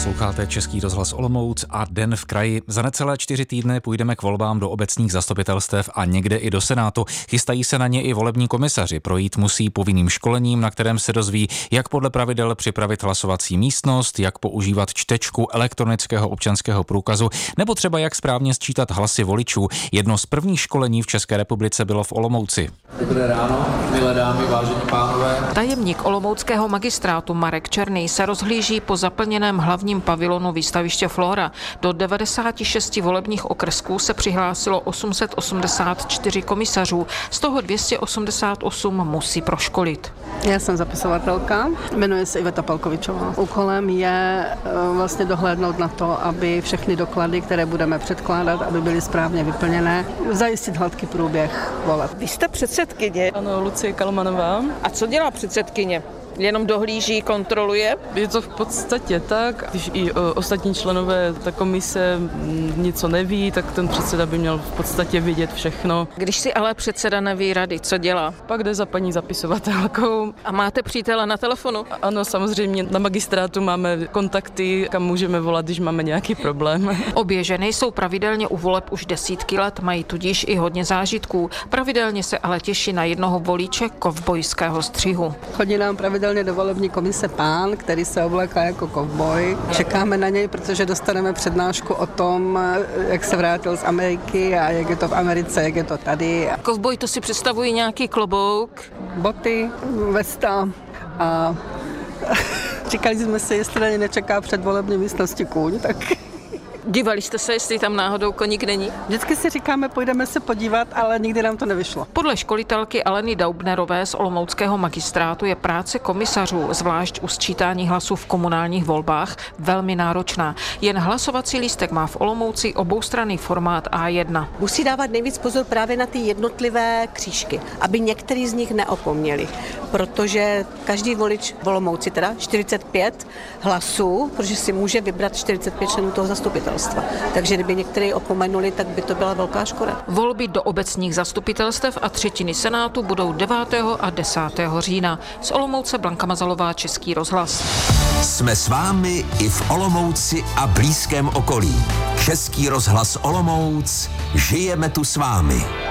Posloucháte Český rozhlas Olomouc a Den v kraji. Za necelé 4 týdny půjdeme k volbám do obecních zastupitelstev a někde i do Senátu. Chystají se na ně i volební komisaři. Projít musí povinným školením, na kterém se dozví, jak podle pravidel připravit hlasovací místnost, jak používat čtečku elektronického občanského průkazu, nebo třeba jak správně sčítat hlasy voličů. Jedno z prvních školení v České republice bylo v Olomouci. Dobré ráno, milé dámy, vážení pánové. Tajemník olomouckého magistrátu Marek Černý se rozhlíží po zaplněném hlavním pavilonu výstaviště Flora. Do 96 volebních okrsků se přihlásilo 884 komisařů, z toho 288 musí proškolit. Já jsem zapisovatelka, jmenuji se Iveta Palkovičová. Úkolem je vlastně dohlédnout na to, aby všechny doklady, které budeme předkládat, aby byly správně vyplněné, zajistit hladký průběh voleb. Vy jste předsedkyně. Ano, Lucie Kalmanová. A co dělá předsedkyně? Jenom dohlíží, kontroluje? Je to v podstatě tak, když i ostatní členové ta komise něco neví, tak ten předseda by měl v podstatě vědět všechno. Když si ale předseda neví rady, co dělá? Pak jde za paní zapisovatelkou. A máte přítele na telefonu? Ano, samozřejmě na magistrátu máme kontakty, kam můžeme volat, když máme nějaký problém. Obě ženy jsou pravidelně u voleb už desítky let, mají tudíž i hodně zážitků. Pravidelně se ale těší na jednoho voliče kovbojského střihu. Chodí nám pravidelně do volební komise pán, který se obléká jako kovboj. Čekáme na něj, protože dostaneme přednášku o tom, jak se vrátil z Ameriky a jak je to v Americe, jak je to tady. Kovboj, to si představují nějaký klobouk? Boty, vesta a říkali jsme si, jestli na ně nečeká před volební místností kůň, tak... Dívali jste se, jestli tam náhodou koník není? Vždycky si říkáme, půjdeme se podívat, ale nikdy nám to nevyšlo. Podle školitelky Aleny Daubnerové z olomouckého magistrátu je práce komisařů, zvlášť u sčítání hlasů v komunálních volbách, velmi náročná. Jen hlasovací lístek má v Olomouci oboustranný formát A1. Musí dávat nejvíc pozor právě na ty jednotlivé křížky, aby některý z nich neopomněli, protože každý volič v Olomouci, teda 45 hlasů, protože si může vybrat 45 členů toho zastupitelstva. Takže kdyby některý opomenuli, tak by to byla velká škoda. Volby do obecních zastupitelstev a třetiny Senátu budou 9. a 10. října. Z Olomouce Blanka Mazalová, Český rozhlas. Jsme s vámi i v Olomouci a blízkém okolí. Český rozhlas Olomouc, žijeme tu s vámi.